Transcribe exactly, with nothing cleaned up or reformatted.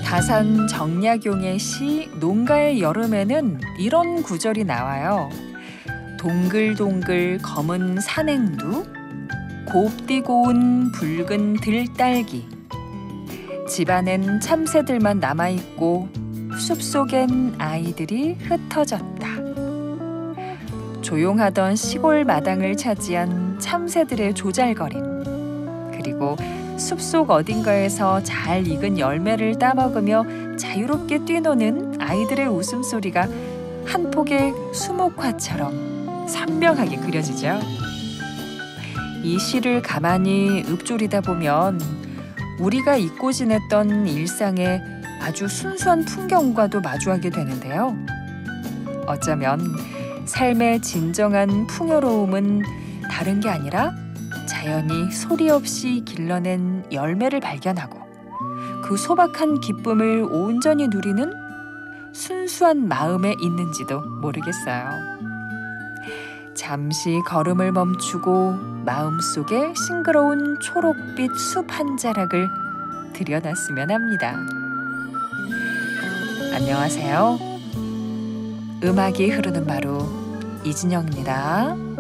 다산 정약용의 시 농가의 여름에는 이런 구절이 나와요. 동글동글 검은 산행두, 곱디 고운 붉은 들딸기. 집안엔 참새들만 남아있고 숲속엔 아이들이 흩어졌다. 조용하던 시골 마당을 차지한 참새들의 조잘거림, 그리고 숲속 어딘가에서 잘 익은 열매를 따먹으며 자유롭게 뛰노는 아이들의 웃음소리가 한 폭의 수묵화처럼 선명하게 그려지죠. 이 시를 가만히 읊조리다 보면 우리가 잊고 지냈던 일상의 아주 순수한 풍경과도 마주하게 되는데요. 어쩌면 삶의 진정한 풍요로움은 다른 게 아니라 자연이 소리 없이 길러낸 열매를 발견하고 그 소박한 기쁨을 온전히 누리는 순수한 마음에 있는지도 모르겠어요. 잠시 걸음을 멈추고 마음속에 싱그러운 초록빛 숲 한 자락을 들여놨으면 합니다. 안녕하세요. 음악이 흐르는 마루 이진영입니다.